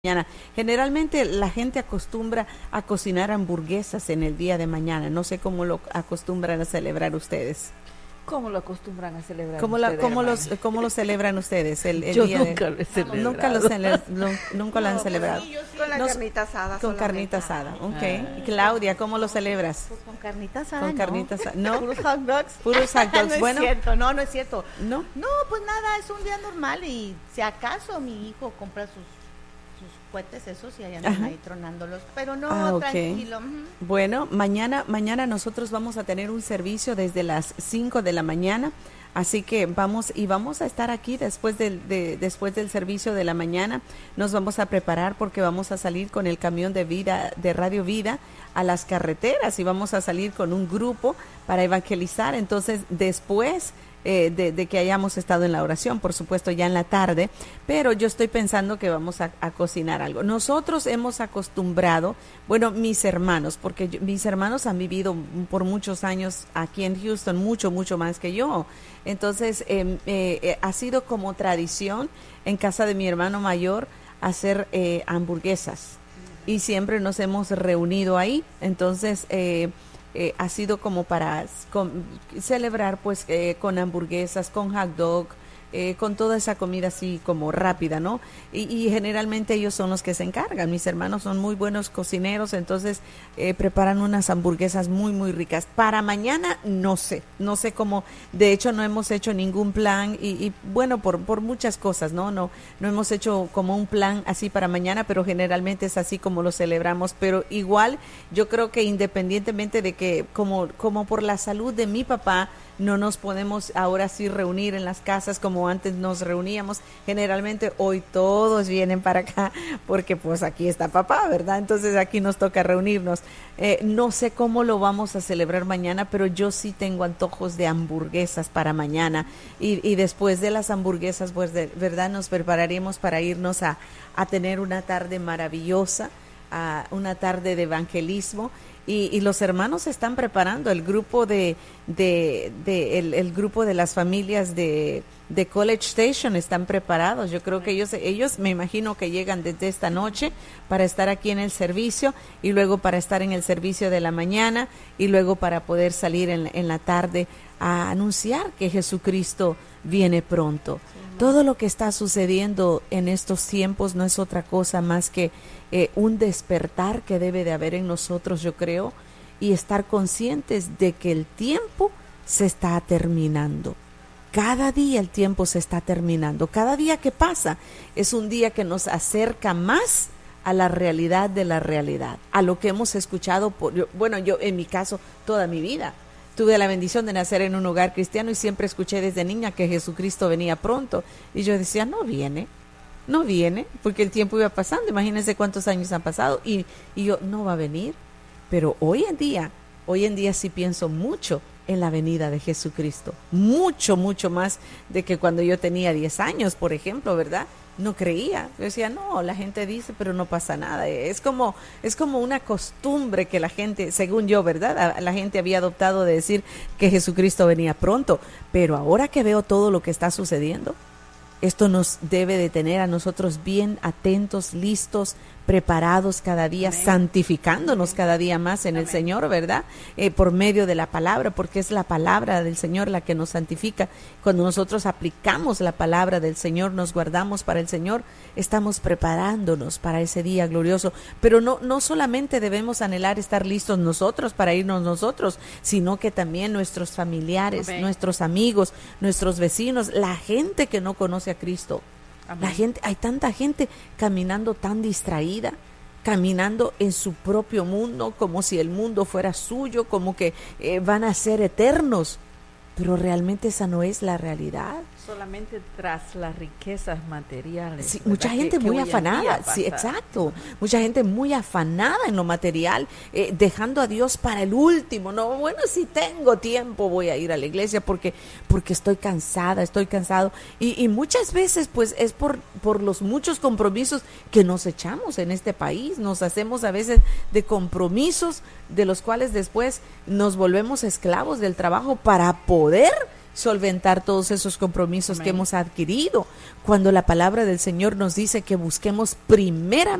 mañana. Generalmente la gente acostumbra a cocinar hamburguesas en el día de mañana. No sé cómo lo acostumbran a celebrar ustedes. ¿Cómo lo acostumbran a celebrar ¿Cómo lo celebran ustedes? Yo nunca lo he celebrado. Nunca lo han celebrado. Con la carnita asada. Con carnita asada, ok. Claudia, ¿cómo lo celebras? Pues con carnita asada. Con carnita asada. ¿No? Puros hot dogs. Puros hot dogs. No Bueno. es cierto, no es cierto. ¿No? No, pues nada, es un día normal y si acaso mi hijo compra sus cohetes esos y andan ahí tronándolos, pero no, okay. Tranquilo. Bueno, mañana nosotros vamos a tener un servicio desde las 5 de la mañana, así que vamos a estar aquí después del servicio de la mañana. Nos vamos a preparar porque vamos a salir con el camión de Radio Vida a las carreteras y vamos a salir con un grupo para evangelizar. Entonces, después de que hayamos estado en la oración, por supuesto ya en la tarde, pero yo estoy pensando que vamos a cocinar algo. Nosotros hemos acostumbrado, bueno, mis hermanos, porque mis hermanos han vivido por muchos años aquí en Houston, mucho más que yo. Entonces, ha sido como tradición en casa de mi hermano mayor hacer hamburguesas y siempre nos hemos reunido ahí. Entonces, ha sido como para celebrar pues con hamburguesas, con hot dog, con toda esa comida así como rápida, ¿no? Y generalmente ellos son los que se encargan. Mis hermanos son muy buenos cocineros, entonces preparan unas hamburguesas muy ricas. Para mañana no sé cómo. De hecho no hemos hecho ningún plan y bueno, por muchas cosas, no hemos hecho como un plan así para mañana, pero generalmente es así como lo celebramos. Pero igual yo creo que independientemente de que como por la salud de mi papá no nos podemos ahora sí reunir en las casas como antes nos reuníamos. Generalmente hoy todos vienen para acá porque pues aquí está papá, ¿verdad? Entonces aquí nos toca reunirnos. No sé cómo lo vamos a celebrar mañana, pero yo sí tengo antojos de hamburguesas para mañana y después de las hamburguesas, pues de verdad nos prepararemos para irnos a tener una tarde maravillosa, una tarde de evangelismo. Y los hermanos se están preparando, el grupo el grupo de las familias de College Station están preparados. Yo creo que ellos me imagino que llegan desde esta noche para estar aquí en el servicio y luego para estar en el servicio de la mañana y luego para poder salir en la tarde a anunciar que Jesucristo viene pronto. Todo lo que está sucediendo en estos tiempos no es otra cosa más que un despertar que debe de haber en nosotros, yo creo, y estar conscientes de que el tiempo se está terminando. Cada día el tiempo se está terminando. Cada día que pasa es un día que nos acerca más a la realidad de la realidad, a lo que hemos escuchado, yo en mi caso, toda mi vida. Tuve la bendición de nacer en un hogar cristiano y siempre escuché desde niña que Jesucristo venía pronto. Y yo decía, no viene, porque el tiempo iba pasando. Imagínense cuántos años han pasado y yo, no va a venir. Pero hoy en día sí pienso mucho en la venida de Jesucristo. Mucho más de que cuando yo tenía 10 años, por ejemplo, ¿verdad? No creía. Yo decía, no, la gente dice, pero no pasa nada. Es como una costumbre que la gente, según yo, ¿verdad? La gente había adoptado de decir que Jesucristo venía pronto. Pero ahora que veo todo lo que está sucediendo, esto nos debe de tener a nosotros bien atentos, listos, preparados cada día, amén, santificándonos cada día más en amén, el Señor, ¿verdad? Por medio de la palabra, porque es la palabra del Señor la que nos santifica. Cuando nosotros aplicamos la palabra del Señor, nos guardamos para el Señor, estamos preparándonos para ese día glorioso. Pero no solamente debemos anhelar estar listos nosotros para irnos nosotros, sino que también nuestros familiares, amén, nuestros amigos, nuestros vecinos, la gente que no conoce a Cristo. Amén. La gente, hay tanta gente caminando tan distraída, caminando en su propio mundo, como si el mundo fuera suyo, como que van a ser eternos, pero realmente esa no es la realidad. Solamente tras las riquezas materiales. Sí, mucha gente muy afanada, sí, exacto. Mucha gente muy afanada en lo material, dejando a Dios para el último. No, bueno, si tengo tiempo voy a ir a la iglesia porque estoy cansado. Y muchas veces pues es por los muchos compromisos que nos echamos en este país. Nos hacemos a veces de compromisos de los cuales después nos volvemos esclavos del trabajo para poder solventar todos esos compromisos Amén. que hemos adquirido, cuando la palabra del Señor nos dice que busquemos primeramente